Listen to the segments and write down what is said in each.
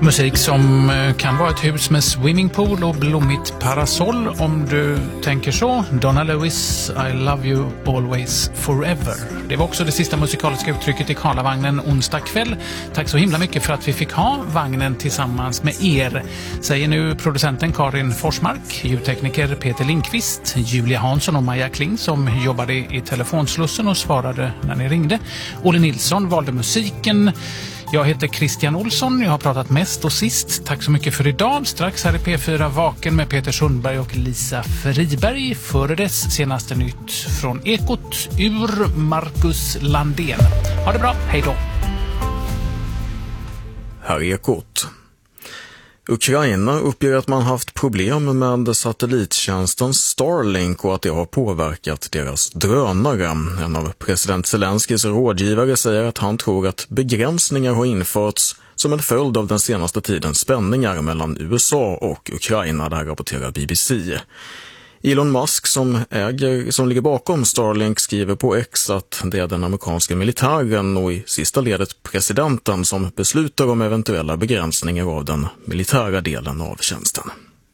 Musik som kan vara ett hus med swimmingpool och blommigt parasoll om du tänker så. Donna Lewis, I love you always forever. Det var också det sista musikaliska uttrycket i Karlavagnen onsdag kväll. Tack så himla mycket för att vi fick ha vagnen tillsammans med er. Säger nu producenten Karin Forsmark, ljudtekniker Peter Lindqvist, Julia Hansson och Maja Kling som jobbade i telefonslussen och svarade när ni ringde. Olle Nilsson valde musiken. Jag heter Christian Olsson, jag har pratat mest och sist. Tack så mycket för idag. Strax här i P4 Vaken med Peter Sundberg och Lisa Friberg. Före dess senaste nytt från Ekot ur Marcus Landén. Ha det bra, hej då. Här är Ekot. Ukraina uppger att man haft problem med satellittjänsten Starlink och att det har påverkat deras drönare. En av president Zelenskis rådgivare säger att han tror att begränsningar har införts som en följd av den senaste tidens spänningar mellan USA och Ukraina, där rapporterar BBC. Elon Musk som ligger bakom Starlink skriver på X att det är den amerikanska militären och i sista ledet presidenten som beslutar om eventuella begränsningar av den militära delen av tjänsten.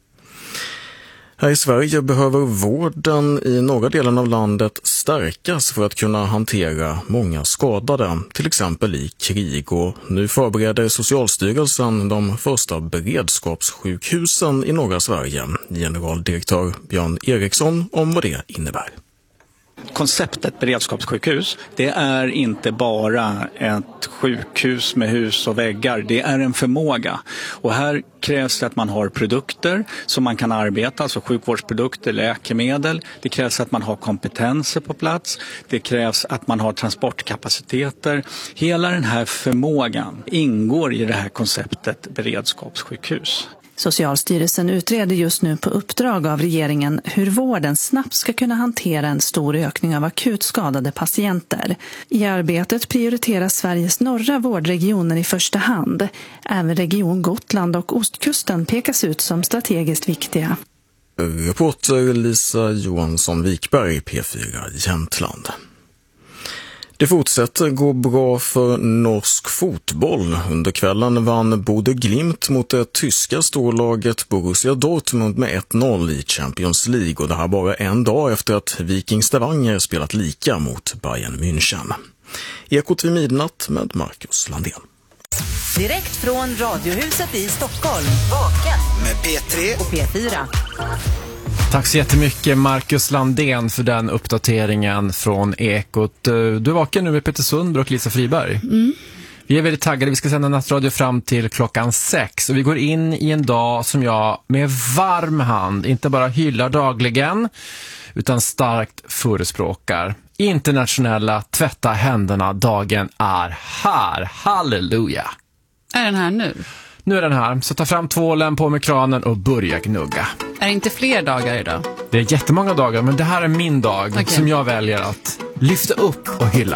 Här i Sverige behöver vården i norra delen av landet stärkas för att kunna hantera många skadade, till exempel i krig. Och nu förbereder Socialstyrelsen de första beredskapssjukhusen i norra Sverige. Generaldirektör Björn Eriksson om vad det innebär. Konceptet beredskapssjukhus, det är inte bara ett sjukhus med hus och väggar, det är en förmåga. Och här krävs det att man har produkter som man kan arbeta, alltså sjukvårdsprodukter, läkemedel. Det krävs att man har kompetenser på plats. Det krävs att man har transportkapaciteter. Hela den här förmågan ingår i det här konceptet beredskapssjukhus. Socialstyrelsen utreder just nu på uppdrag av regeringen hur vården snabbt ska kunna hantera en stor ökning av akut skadade patienter. I arbetet prioriteras Sveriges norra vårdregioner i första hand. Även region Gotland och ostkusten pekas ut som strategiskt viktiga. Reporter Lisa Johansson-Wikberg, P4 Jämtland. Det fortsätter gå bra för norsk fotboll. Under kvällen vann Bodø Glimt mot det tyska storlaget Borussia Dortmund med 1-0 i Champions League. Och det här bara en dag efter att Viking Stavanger spelat lika mot Bayern München. Ekot vid midnatt med Marcus Landén. Direkt från Radiohuset i Stockholm. Vaken med P3 och P4. Tack så jättemycket Marcus Landén för den uppdateringen från Ekot. Du är vaken nu med Peter Sundberg och Lisa Friberg. Vi är väldigt taggade, vi ska sända nattradio fram till 6:00 och vi går in i en dag som jag med varm hand inte bara hyllar dagligen utan starkt förespråkar. Internationella tvätta händerna-dagen är här. Halleluja! Är den här nu? Nu är den här, så ta fram tvålen, på med kranen och börja gnugga. Är det inte fler dagar idag? Det är jättemånga dagar, men det här är min dag som jag väljer att lyfta upp och hylla.